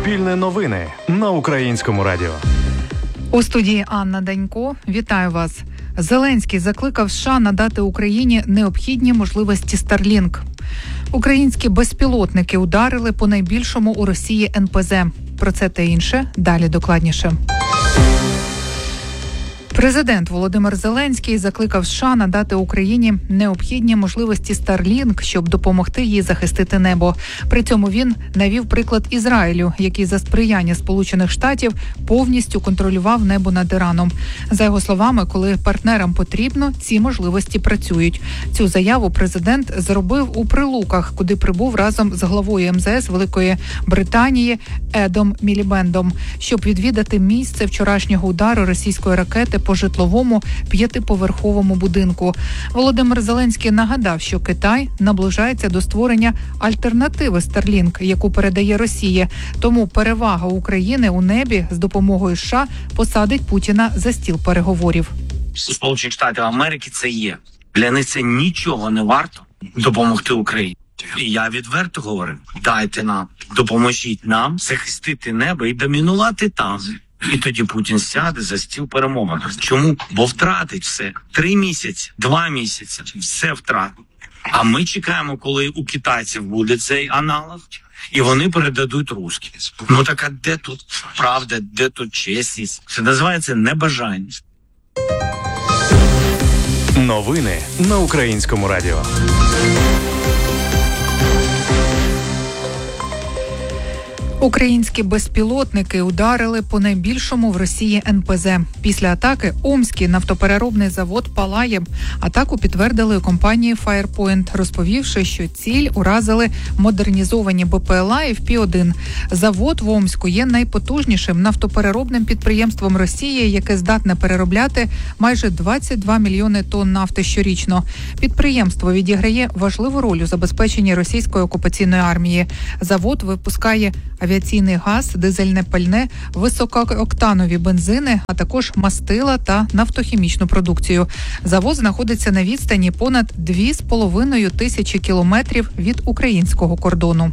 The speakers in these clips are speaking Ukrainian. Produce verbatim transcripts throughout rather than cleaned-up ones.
Суспільне новини на Українському радіо. У студії Анна Данько. Вітаю вас. Зеленський закликав США надати Україні необхідні можливості Starlink. Українські безпілотники ударили по найбільшому у Росії ен пе зе. Про це та інше далі докладніше. Президент Володимир Зеленський закликав США надати Україні необхідні можливості Starlink, щоб допомогти їй захистити небо. При цьому він навів приклад Ізраїлю, який за сприяння Сполучених Штатів повністю контролював небо над Іраном. За його словами, коли партнерам потрібно, ці можливості працюють. Цю заяву президент зробив у Прилуках, куди прибув разом з главою ем зе ес Великої Британії Едом Мілібендом, щоб відвідати місце вчорашнього удару російської ракети по житловому п'ятиповерховому будинку. Володимир Зеленський нагадав, що Китай наближається до створення альтернативи Starlink, яку передає Росія. Тому перевага України у небі з допомогою США посадить Путіна за стіл переговорів. Сполучені Штати Америки це є. Для них це нічого не варто допомогти Україні. І я відверто говорю, дайте нам, допоможіть нам захистити небо і домінувати там. І тоді Путін сяде за стіл перемовин. Чому? Бо втратить все. Три місяці, два місяці, все втратить. А ми чекаємо, коли у китайців буде цей аналог, і вони передадуть русські. Ну так а де тут правда, де тут чесність? Це називається небажання. Новини на Українському радіо. Українські безпілотники ударили по найбільшому в Росії ен пе зе. Після атаки Омський нафтопереробний завод палає. Атаку підтвердили у компанії Firepoint, розповівши, що ціль уразили модернізовані бе пе ел а еф пі один. Завод в Омську є найпотужнішим нафтопереробним підприємством Росії, яке здатне переробляти майже двадцять два мільйони тонн нафти щорічно. Підприємство відіграє важливу роль у забезпеченні російської окупаційної армії. Завод випускає авіаційний газ, дизельне пальне, високооктанові бензини, а також мастила та нафтохімічну продукцію. Завод знаходиться на відстані понад дві з половиною тисячі кілометрів від українського кордону.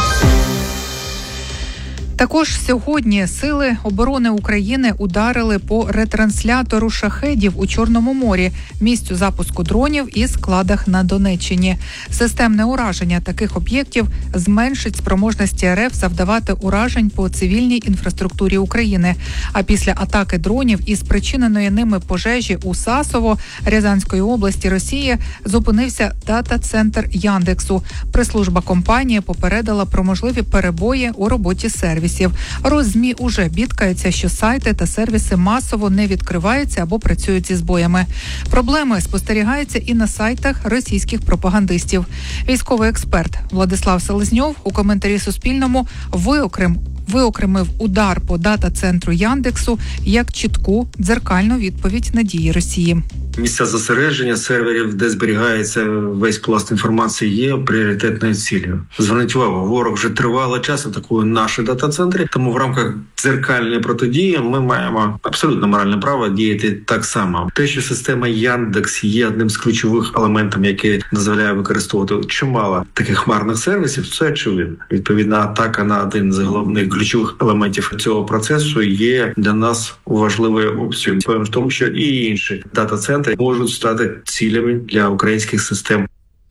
Також сьогодні Сили оборони України ударили по ретранслятору шахедів у Чорному морі, місцю запуску дронів і складах на Донеччині. Системне ураження таких об'єктів зменшить спроможності ер еф завдавати уражень по цивільній інфраструктурі України. А після атаки дронів і спричиненої ними пожежі у Сасово Рязанської області Росії зупинився дата-центр Яндексу. Прес-служба компанії попередила про можливі перебої у роботі сервісів. Роззмі уже бідкаються, що сайти та сервіси масово не відкриваються або працюють зі збоями. Проблеми спостерігаються і на сайтах російських пропагандистів. Військовий експерт Владислав Селезньов у коментарі Суспільному виокрем виокремив удар по дата-центру Яндексу як чітку дзеркальну відповідь на дії Росії. Місця зосередження серверів, де зберігається весь пласт інформації, є пріоритетною цілею. Зверніть увагу, ворог вже тривалий час атакує наші дата-центри, тому в рамках дзеркальної протидії ми маємо абсолютно моральне право діяти так само. Те, що система Яндекс є одним з ключових елементів, який дозволяє використовувати чимало таких хмарних сервісів, це очевидно. Відповідна атака на один з головних ключових елементів цього процесу є для нас важливою опцією. Повім в тому, що і інші дата-центри можуть стати цілями для українських систем.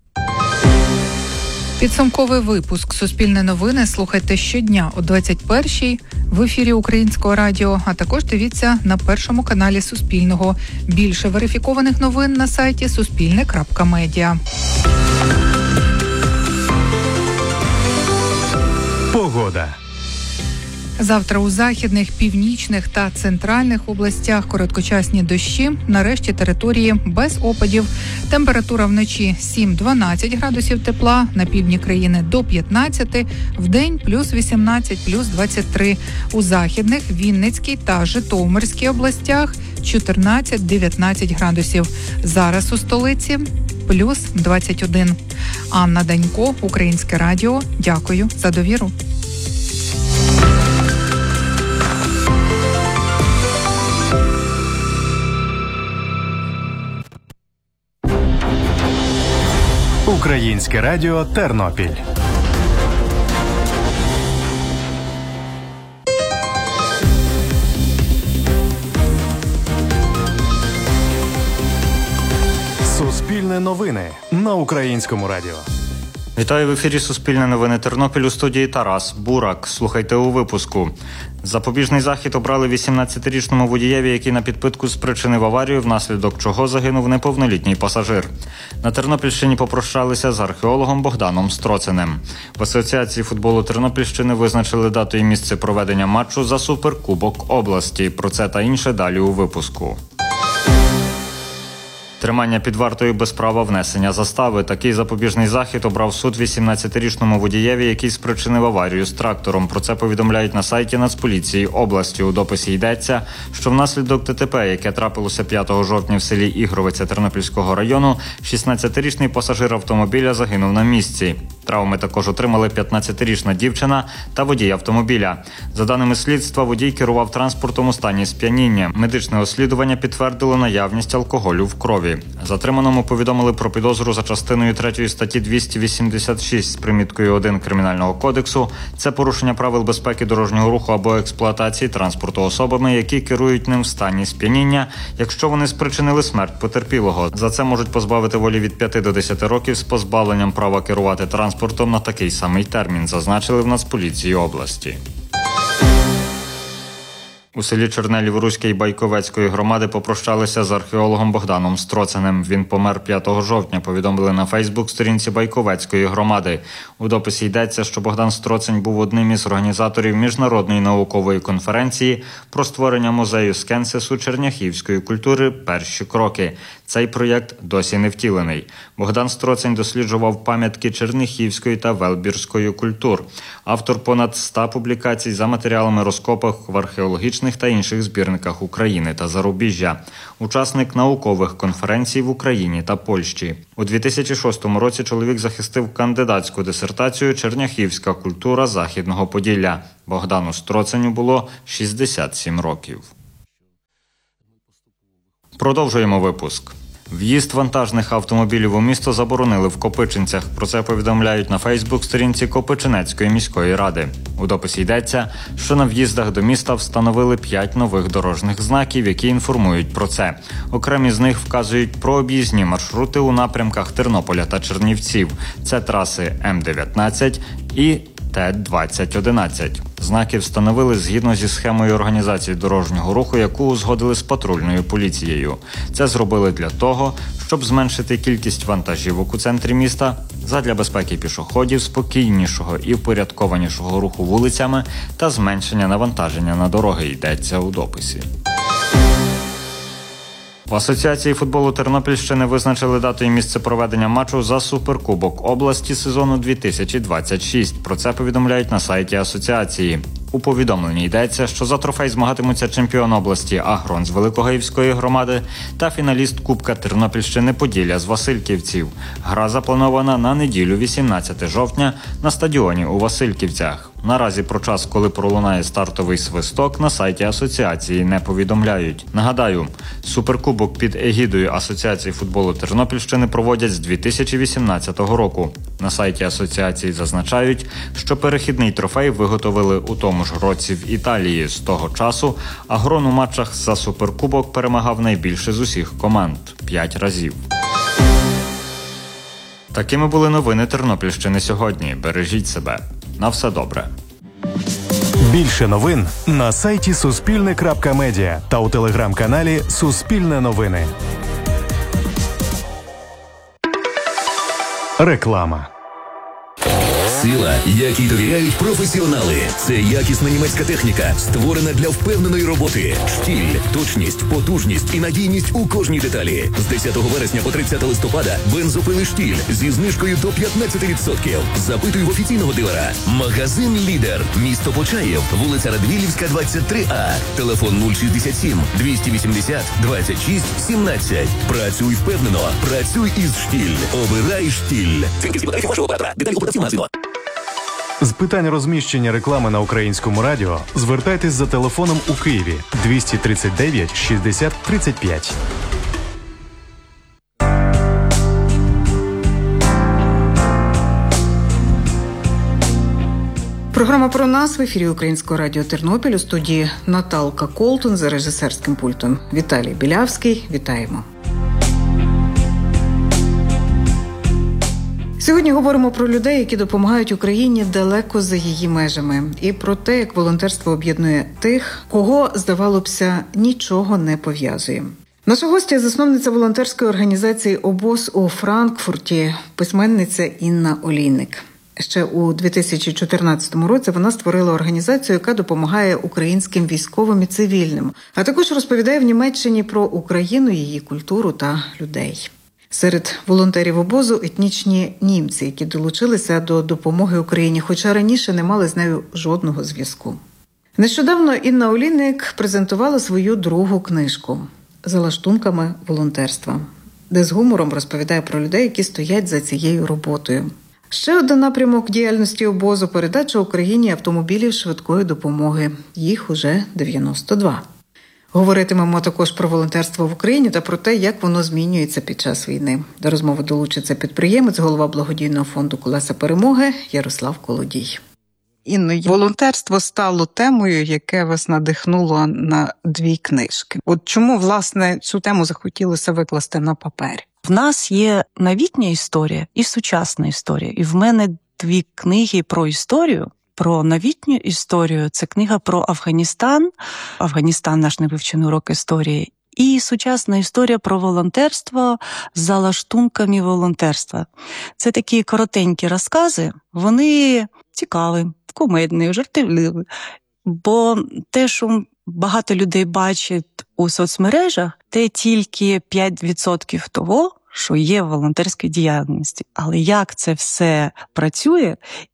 Підсумковий випуск «Суспільне новини» слухайте щодня о двадцять першій в ефірі Українського радіо, а також дивіться на першому каналі Суспільного. Більше верифікованих новин на сайті суспільне крапка медіа. Погода. Завтра у західних, північних та центральних областях короткочасні дощі, нарешті території без опадів. Температура вночі сім-дванадцять градусів тепла, на півдні країни до п'ятнадцяти, вдень плюс вісімнадцять, плюс двадцять три. У західних, Вінницькій та Житомирській областях чотирнадцять-дев'ятнадцять градусів. Зараз у столиці плюс двадцять один. Анна Данько, Українське радіо. Дякую за довіру. Українське радіо Тернопіль Суспільне новини на Українському радіо. Вітаю в ефірі Суспільне новини Тернопіль, у студії Тарас Бурак. Слухайте у випуску. Запобіжний захід обрали вісімнадцятирічному водієві, який на підпитку спричинив аварію, внаслідок чого загинув неповнолітній пасажир. На Тернопільщині попрощалися з археологом Богданом Строценем. В Асоціації футболу Тернопільщини визначили дату і місце проведення матчу за Суперкубок області. Про це та інше далі у випуску. Тримання під вартою без права внесення застави. Такий запобіжний захід обрав суд вісімнадцятирічному водієві, який спричинив аварію з трактором. Про це повідомляють на сайті Нацполіції області. У дописі йдеться, що внаслідок ДТП, яке трапилося п'ятого жовтня в селі Ігровиця Тернопільського району, шістнадцятирічний пасажир автомобіля загинув на місці. Травми також отримали п'ятнадцятирічна дівчина та водій автомобіля. За даними слідства, водій керував транспортом у стані сп'яніння. Медичне розслідування підтвердило наявність алкоголю в крові. Затриманому повідомили про підозру за частиною третьої статті двісті вісімдесят шість з приміткою один Кримінального кодексу. Це порушення правил безпеки дорожнього руху або експлуатації транспорту особами, які керують ним в стані сп'яніння, якщо вони спричинили смерть потерпілого. За це можуть позбавити волі від п'яти до десяти років з позбавленням права керувати транспортом на такий самий термін, зазначили в Нацполіції області. У селі Чернелів Руської Байковецької громади попрощалися з археологом Богданом Строценем. Він помер п'ятого жовтня, повідомили на Фейсбук-сторінці Байковецької громади. У дописі йдеться, що Богдан Строцень був одним із організаторів міжнародної наукової конференції про створення музею Скенсису черняхівської культури «Перші кроки». Цей проєкт досі не втілений. Богдан Строцень досліджував пам'ятки черняхівської та велбірської культур. Автор понад ста публікацій за матеріалами розкопок в археологічних та інших збірниках України та зарубіжжя. Учасник наукових конференцій в Україні та Польщі. У дві тисячі шостому році чоловік захистив кандидатську дисертацію «Черняхівська культура Західного Поділля». Богдану Строценю було шістдесят сім років. Продовжуємо випуск. В'їзд вантажних автомобілів у місто заборонили в Копичинцях. Про це повідомляють на Фейсбук-сторінці Копичинецької міської ради. У дописі йдеться, що на в'їздах до міста встановили п'ять нових дорожніх знаків, які інформують про це. Окремі з них вказують про об'їзні маршрути у напрямках Тернополя та Чернівців. Це траси М дев'ятнадцять і Т двадцять одинадцять. Знаки встановили згідно зі схемою організації дорожнього руху, яку узгодили з патрульною поліцією. Це зробили для того, щоб зменшити кількість вантажівок у центрі міста, задля безпеки пішоходів, спокійнішого і впорядкованішого руху вулицями та зменшення навантаження на дороги, йдеться у дописі. В Асоціації футболу Тернопільщини визначили дату і місце проведення матчу за Суперкубок області сезону дві тисячі двадцять шість. Про це повідомляють на сайті Асоціації. У повідомленні йдеться, що за трофей змагатимуться чемпіон області Агрон з Великогаївської громади та фіналіст Кубка Тернопільщини Поділля з Васильківців. Гра запланована на неділю вісімнадцятого жовтня на стадіоні у Васильківцях. Наразі про час, коли пролунає стартовий свисток, на сайті Асоціації не повідомляють. Нагадаю, Суперкубок під егідою Асоціації футболу Тернопільщини проводять з дві тисячі вісімнадцятого року. На сайті Асоціації зазначають, що перехідний трофей виготовили у тому ж році в Італії. З того часу Агрон у матчах за Суперкубок перемагав найбільше з усіх команд – п'ять разів. Такими були новини Тернопільщини сьогодні. Бережіть себе. На все добре. Більше новин на сайті суспільне крапка медіа та у телеграм-каналі Суспільне новини. Реклама. Сила, якій довіряють професіонали. Це якісна німецька техніка, створена для впевненої роботи. Штіль, точність, потужність і надійність у кожній деталі. З десятого вересня по тридцятого листопада бензопили «Штіль» зі знижкою до п'ятнадцять відсотків. Запитуй в офіційного дилера. Магазин «Лідер». Місто Почаїв. Вулиця Радвілівська, двадцять три А. Телефон нуль шістдесят сім двісті вісімдесят двадцять шість сімнадцять. Працюй впевнено. Працюй із «Штіль». Обирай «Штіль». Деталі операційного магазину. З питань розміщення реклами на Українському радіо звертайтесь за телефоном у Києві двісті тридцять дев'ять шістдесят тридцять п'ять. Програма про нас в ефірі Українського радіо Тернопіль, у студії Наталка Колтун, за режисерським пультом Віталій Білявський. Вітаємо. Сьогодні говоримо про людей, які допомагають Україні далеко за її межами, і про те, як волонтерство об'єднує тих, кого, здавалося б, нічого не пов'язує. Наша гостя – засновниця волонтерської організації «Обоз» у Франкфурті, письменниця Інна Олійник. Ще у дві тисячі чотирнадцятому році вона створила організацію, яка допомагає українським військовим і цивільним, а також розповідає в Німеччині про Україну, її культуру та людей. Серед волонтерів обозу етнічні німці, які долучилися до допомоги Україні, хоча раніше не мали з нею жодного зв'язку. Нещодавно Інна Олійник презентувала свою другу книжку «За лаштунками волонтерства», де з гумором розповідає про людей, які стоять за цією роботою. Ще один напрямок діяльності обозу – передача Україні автомобілів швидкої допомоги. Їх уже дев'яносто два. Говоритимемо також про волонтерство в Україні та про те, як воно змінюється під час війни. До розмови долучиться підприємець, голова благодійного фонду «Колеса перемоги» Ярослав Колодій. Інно, волонтерство стало темою, яке вас надихнуло на дві книжки. От чому, власне, цю тему захотілося викласти на папері? В нас є новітня історія і сучасна історія. І в мене дві книги про історію. Про новітню історію – це книга про Афганістан. Афганістан – наш невивчений урок історії. І сучасна історія про волонтерство за лаштунками волонтерства. Це такі коротенькі розкази, вони цікаві, кумедні, жартівливі. Бо те, що багато людей бачать у соцмережах, це тільки п'ять відсотків того, що є в волонтерській діяльності. Але як це все працює,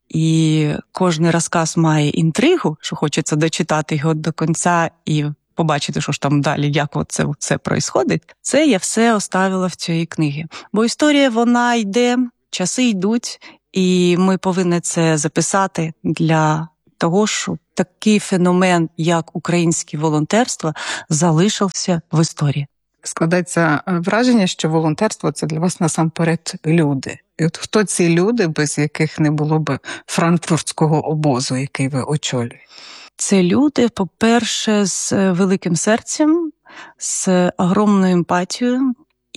і кожен розказ має інтригу, що хочеться дочитати його до кінця і побачити, що ж там далі, як це все происходить, це я все оставила в цій книгі. Бо історія, вона йде, часи йдуть, і ми повинні це записати для того, щоб такий феномен, як українське волонтерство, залишився в історії. Складається враження, що волонтерство – це для вас насамперед люди. І от хто ці люди, без яких не було б франкфуртського обозу, який ви очолюєте? Це люди, по-перше, з великим серцем, з огромною емпатією,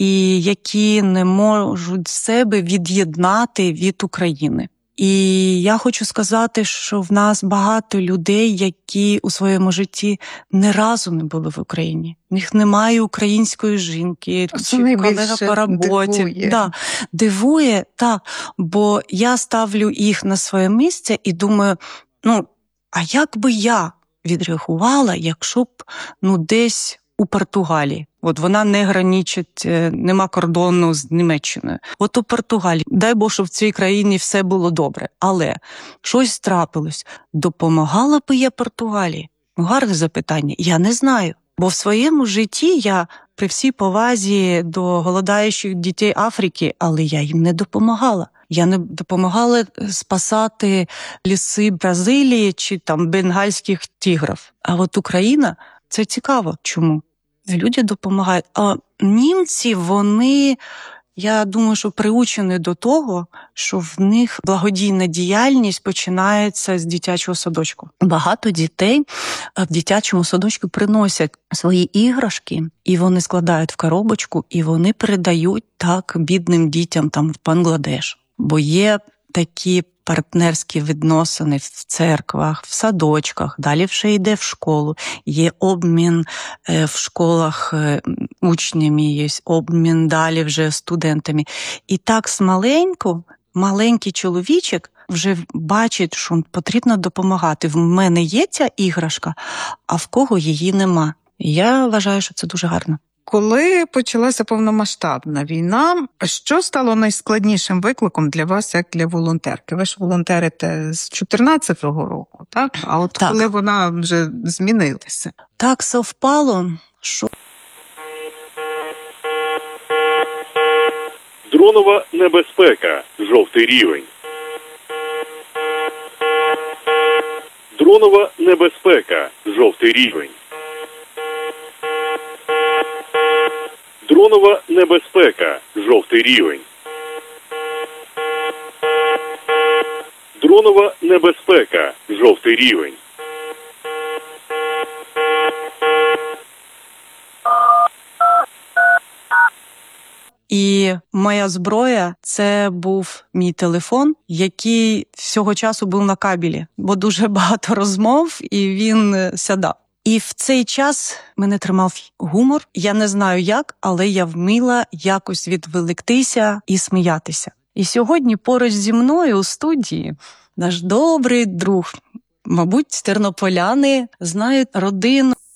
і які не можуть себе від'єднати від України. І я хочу сказати, що в нас багато людей, які у своєму житті не разу не були в Україні. В них немає української жінки, це чи колега по роботі. Дивує. Да, дивує, так, бо я ставлю їх на своє місце і думаю, ну, а як би я відреагувала, якщо б, ну, десь у Португалії. От вона не граничить, нема кордону з Німеччиною. От у Португалії, дай Бог, щоб в цій країні все було добре. Але щось трапилось. Допомагала би я Португалії? Гарне запитання. Я не знаю. Бо в своєму житті я при всій повазі до голодаючих дітей Африки, але я їм не допомагала. Я не допомагала спасати ліси Бразилії чи там бенгальських тигрів. А от Україна, це цікаво. Чому? Люди допомагають. А німці, вони, я думаю, що приучені до того, що в них благодійна діяльність починається з дитячого садочку. Багато дітей в дитячому садочку приносять свої іграшки, і вони складають в коробочку, і вони передають так бідним дітям там в Бангладеш. Бо є такі партнерські відносини в церквах, в садочках, далі вже йде в школу. Є обмін в школах учнями, є обмін далі вже студентами. І так з маленьку, маленький чоловічок вже бачить, що потрібно допомагати. В мене є ця іграшка, а в кого її нема. І я вважаю, що це дуже гарно. Коли почалася повномасштабна війна, що стало найскладнішим викликом для вас, як для волонтерки? Ви ж волонтерите з чотирнадцятого року, так? А от так. Коли вона вже змінилася? Так совпало, що... Дронова небезпека. Жовтий рівень. Дронова небезпека. Жовтий рівень. Дронова небезпека. Жовтий рівень. Дронова небезпека. Жовтий рівень. І моя зброя – це був мій телефон, який всього часу був на кабелі, бо дуже багато розмов, і він сядав. І в цей час мене тримав гумор. Я не знаю як, але я вміла якось відволіктися і сміятися. І сьогодні поруч зі мною у студії наш добрий друг, мабуть, тернополяни знають родину